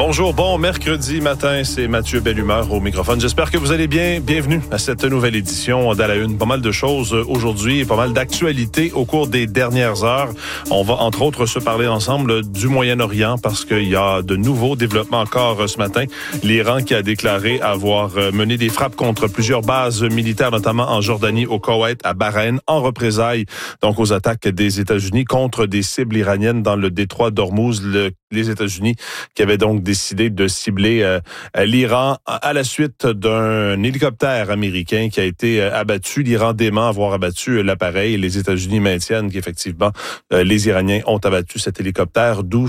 Bonjour, bon mercredi matin, c'est Mathieu Bellumeur au microphone. J'espère que vous allez bien. Bienvenue à cette nouvelle édition d'À la Une. Pas mal de choses aujourd'hui et pas mal d'actualités au cours des dernières heures. On va entre autres se parler ensemble du Moyen-Orient parce qu'il y a de nouveaux développements encore ce matin. L'Iran qui a déclaré avoir mené des frappes contre plusieurs bases militaires, notamment en Jordanie, au Koweït, à Bahreïn, en représailles donc aux attaques des États-Unis contre des cibles iraniennes dans le détroit d'Ormuz. Les États-Unis qui avaient donc décidé de cibler l'Iran à la suite d'un hélicoptère américain qui a été abattu. L'Iran dément avoir abattu l'appareil. Les États-Unis maintiennent qu'effectivement, les Iraniens ont abattu cet hélicoptère, d'où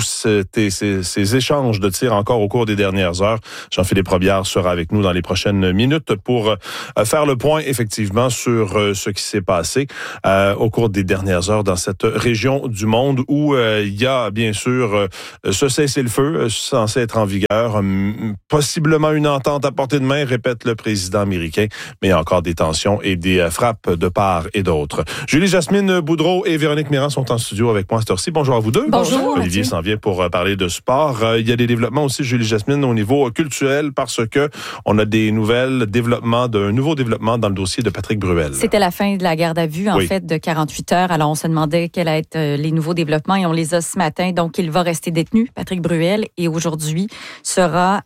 ces échanges de tirs encore au cours des dernières heures. Jean-Philippe Robillard sera avec nous dans les prochaines minutes pour faire le point, effectivement, sur ce qui s'est passé au cours des dernières heures dans cette région du monde où il y a, bien sûr, ce cessez-le-feu censé être en vigueur, possiblement une entente à portée de main, répète le président américain, mais il y a encore des tensions et des frappes de part et d'autre. Julie-Jasmine Boudreau et Véronique Méran sont en studio avec moi à cette heure-ci. Bonjour à vous deux. Bonjour. Olivier s'en vient pour parler de sport. Il y a des développements aussi, Julie-Jasmine, au niveau culturel parce que on a des nouveaux développements dans le dossier de Patrick Bruel. C'était la fin de la garde à vue, en fait, de 48 heures. Alors, on se demandait quels allaient être les nouveaux développements et on les a ce matin. Donc, il va rester détenu, Patrick Bruel, et aujourd'hui sera,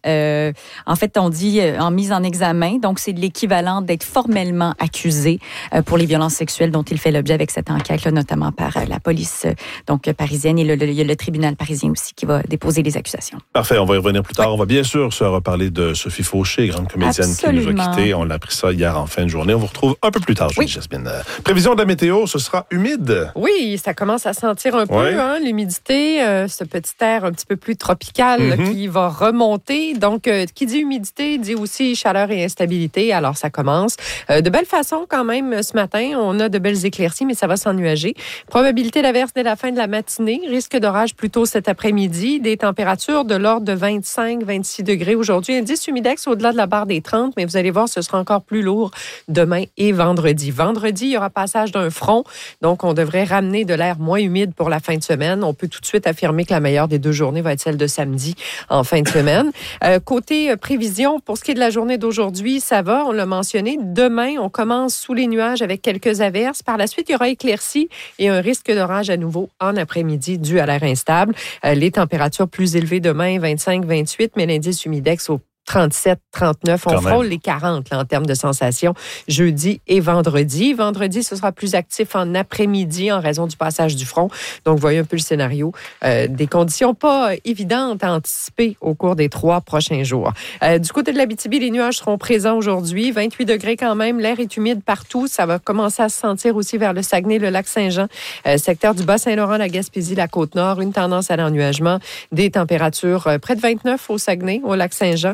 en fait, on dit en mise en examen. Donc, c'est l'équivalent d'être formellement accusé pour les violences sexuelles dont il fait l'objet avec cette enquête, là, notamment par la police donc parisienne et il y a le tribunal parisien aussi qui va déposer les accusations. Parfait, on va y revenir plus tard. Oui. On va bien sûr se reparler de Sophie Fauché, grande comédienne qui nous a quittés. On l'a appris ça hier en fin de journée. On vous retrouve un peu plus tard, Jasmine. Prévision de la météo, ce sera humide. Oui, ça commence à sentir un peu, l'humidité, ce petit air un petit peu plus tropical qui va remonter. Donc, qui dit humidité, dit aussi chaleur et instabilité. Alors, ça commence. De belle façon quand même ce matin. On a de belles éclaircies, mais ça va s'ennuager. Probabilité d'averse dès la fin de la matinée. Risque d'orage plutôt cet après-midi. Des températures de l'ordre de 25-26 degrés aujourd'hui. Indice humidex au-delà de la barre des 30, mais vous allez voir, ce sera encore plus lourd demain et vendredi. Vendredi, il y aura passage d'un front. Donc, on devrait ramener de l'air moins humide pour la fin de semaine. On peut tout de suite affirmer que la meilleure des deux journées va être celle de samedi en fin de semaine. Côté prévision, pour ce qui est de la journée d'aujourd'hui, ça va, on l'a mentionné. Demain, on commence sous les nuages avec quelques averses. Par la suite, il y aura éclaircies et un risque d'orage à nouveau en après-midi dû à l'air instable. Les températures plus élevées demain, 25-28, mais l'indice humidex au 37, 39. On frôle les 40 là, en termes de sensations jeudi et vendredi. Vendredi, ce sera plus actif en après-midi en raison du passage du front. Donc, voyez un peu le scénario. Des conditions pas évidentes à anticiper au cours des 3 prochains jours. Du côté de l'Abitibi, les nuages seront présents aujourd'hui. 28 degrés quand même. L'air est humide partout. Ça va commencer à se sentir aussi vers le Saguenay, le lac Saint-Jean, secteur du Bas-Saint-Laurent, la Gaspésie, la Côte-Nord. Une tendance à l'ennuagement. Des températures près de 29 au Saguenay, au lac Saint-Jean.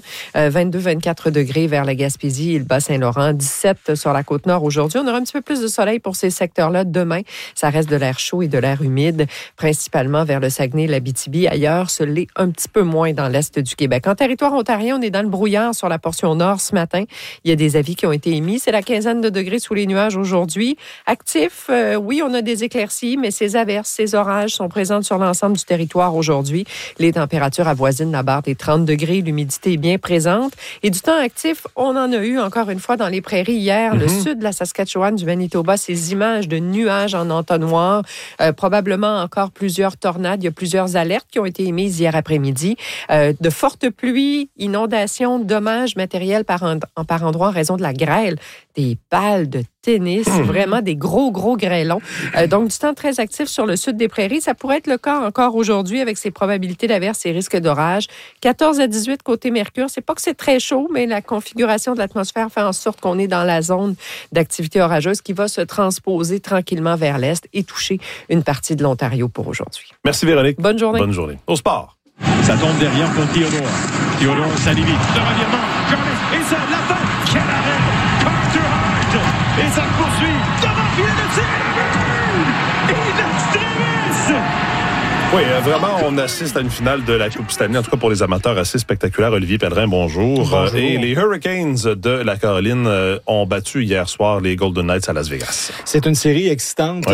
22-24 degrés vers la Gaspésie et le Bas-Saint-Laurent, 17 sur la Côte-Nord aujourd'hui. On aura un petit peu plus de soleil pour ces secteurs-là demain. Ça reste de l'air chaud et de l'air humide, principalement vers le Saguenay, l'Abitibi. Ailleurs, ce l'est un petit peu moins dans l'est du Québec. En territoire ontarien, on est dans le brouillard sur la portion nord ce matin. Il y a des avis qui ont été émis. C'est la quinzaine de degrés sous les nuages aujourd'hui. Actif, oui, on a des éclaircies, mais ces averses, ces orages sont présents sur l'ensemble du territoire aujourd'hui. Les températures avoisinent la barre des 30 degrés. L'humidité est bien présente. Et du temps actif, on en a eu encore une fois dans les prairies hier, le sud de la Saskatchewan, du Manitoba, ces images de nuages en entonnoir, probablement encore plusieurs tornades. Il y a plusieurs alertes qui ont été émises hier après-midi. De fortes pluies, inondations, dommages matériels par endroits en raison de la grêle, des balles de tennis, vraiment des gros grêlons. Donc, du temps très actif sur le sud des prairies. Ça pourrait être le cas encore aujourd'hui avec ces probabilités d'averses et risques d'orage. 14 à 18 côté Mercure. C'est pas que c'est très chaud, mais la configuration de l'atmosphère fait en sorte qu'on est dans la zone d'activité orageuse qui va se transposer tranquillement vers l'est et toucher une partie de l'Ontario pour aujourd'hui. Merci Véronique. Bonne journée. Bonne journée. Au sport. Ça tombe derrière pour Theodore. Theodore, ça limite. Le revirement. Et ça, la fin. Quel arrêt. Carter Hart. Et ça poursuit. Devant le filet de tir. Et Davis. Oui, vraiment, on assiste à une finale de la Coupe Stanley, en tout cas pour les amateurs, assez spectaculaire. Olivier Pellerin, bonjour. Bonjour. Et les Hurricanes de la Caroline ont battu hier soir les Golden Knights à Las Vegas. C'est une série excitante.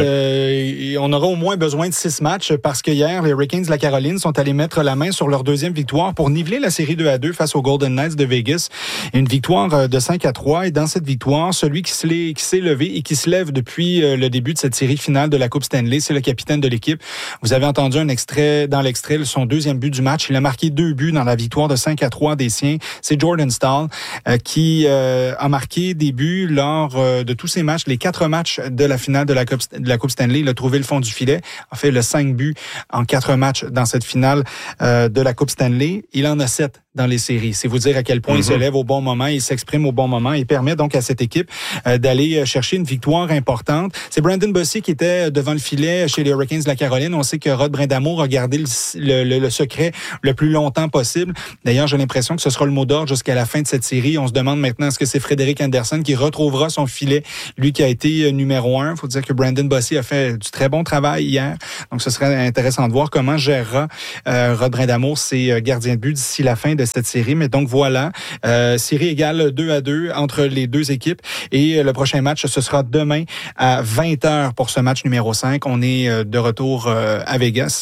Et on aura au moins besoin de 6 matchs parce que hier, les Hurricanes de la Caroline sont allés mettre la main sur leur deuxième victoire pour niveler la série 2-2 face aux Golden Knights de Vegas. Une victoire de 5-3. Et dans cette victoire, celui qui s'est levé et qui se lève depuis le début de cette série finale de la Coupe Stanley, c'est le capitaine de l'équipe. Vous avez entendu un extrait dans l'extrait, son deuxième but du match. Il a marqué 2 buts dans la victoire de 5-3 des siens. C'est Jordan Staal qui a marqué des buts lors de tous ses matchs, les 4 matchs de la finale de la Coupe Stanley. Il a trouvé le fond du filet, a fait le 5 buts en 4 matchs dans cette finale de la Coupe Stanley. Il en a 7 dans les séries. C'est vous dire à quel point il se lève au bon moment, il s'exprime au bon moment et permet donc à cette équipe d'aller chercher une victoire importante. C'est Brandon Bossy qui était devant le filet chez les Hurricanes de la Caroline. On sait que Rod Brindamour a gardé le secret le plus longtemps possible. D'ailleurs, j'ai l'impression que ce sera le mot d'ordre jusqu'à la fin de cette série. On se demande maintenant est-ce que c'est Frédéric Anderson qui retrouvera son filet, lui qui a été numéro 1. Il faut dire que Brandon Bossy a fait du très bon travail hier. Donc, ce serait intéressant de voir comment gérera Rod Brindamour ses gardiens de but d'ici la fin de cette série. Mais donc, voilà, série égale 2-2 entre les deux équipes. Et le prochain match, ce sera demain à 20h pour ce match numéro 5. On est de retour à Vegas,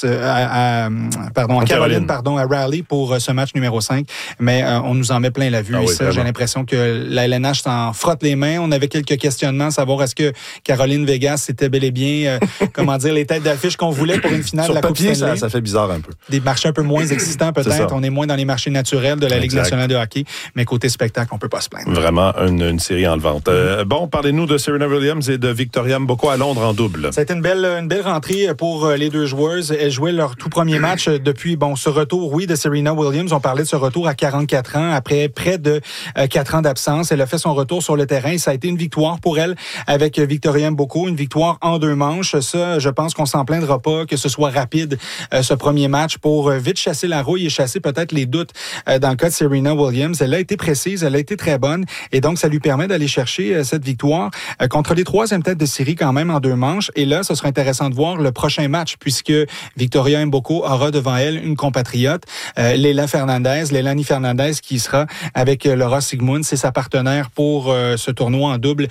à Caroline, à Raleigh pour ce match numéro 5. Mais on nous en met plein la vue. J'ai l'impression que la LNH s'en frotte les mains. On avait quelques questionnements à savoir est-ce que Caroline-Vegas, c'était bel et bien, les têtes d'affiche qu'on voulait pour une finale de la Coupe Stanley. Ça fait bizarre un peu. Des marchés un peu moins excitants peut-être. On est moins dans les marchés naturels de la Ligue nationale de hockey. Mais côté spectacle, on peut pas se plaindre. Vraiment une série enlevante. Parlez-nous de Serena Williams et de Victoria Mboko à Londres en double. Ça a été une belle rentrée pour les deux joueuses. Elles jouaient leur tout premier match depuis ce retour, de Serena Williams. On parlait de ce retour à 44 ans après près de 4 ans d'absence. Elle a fait son retour sur le terrain et ça a été une victoire pour elle avec Victoria Mboko. Une victoire en 2 manches. Ça, je pense qu'on s'en plaindra pas que ce soit rapide ce premier match pour vite chasser la rouille et chasser peut-être les doutes dans le cas de Serena Williams. Elle a été précise, elle a été très bonne et donc ça lui permet d'aller chercher cette victoire contre les 3e têtes de série quand même en 2 manches. Et là, ce sera intéressant de voir le prochain match puisque Victoria Mboko aura devant elle une compatriote, Lelani Fernandez qui sera avec Laura Sigmund. C'est sa partenaire pour ce tournoi en double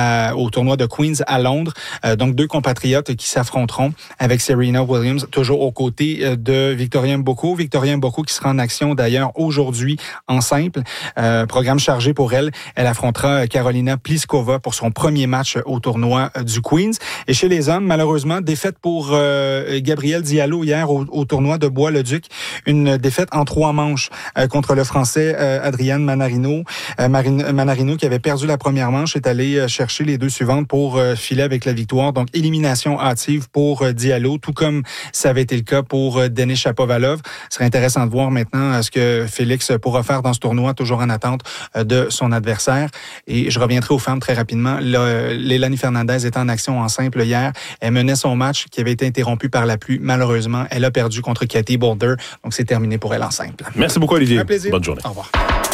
au tournoi de Queens à Londres. Donc 2 compatriotes qui s'affronteront avec Serena Williams, toujours aux côtés de Victoria Mboko. Victoria Mboko qui sera en action d'ailleurs aujourd'hui en simple. Programme chargé pour elle. Elle affrontera Karolina Pliskova pour son premier match au tournoi du Queens. Et chez les hommes, malheureusement, défaite pour Gabriel Diallo hier au tournoi de Bois-le-Duc. Une défaite en 3 manches contre le Français Adrian Manarino. Manarino qui avait perdu la première manche est allé chercher les 2 suivantes pour filer avec la victoire. Donc, élimination hâtive pour Diallo, tout comme ça avait été le cas pour Denis Shapovalov. Ce serait intéressant de voir maintenant ce que Félix pourra faire dans ce tournoi, toujours en attente de son adversaire. Et je reviendrai aux femmes très rapidement. Lelani Fernandez était en action en simple hier. Elle menait son match qui avait été interrompu par la pluie. Malheureusement, elle a perdu contre Katie Boulder. Donc, c'est terminé pour elle en simple. Merci beaucoup, Olivier. Un plaisir. Bonne journée. Au revoir.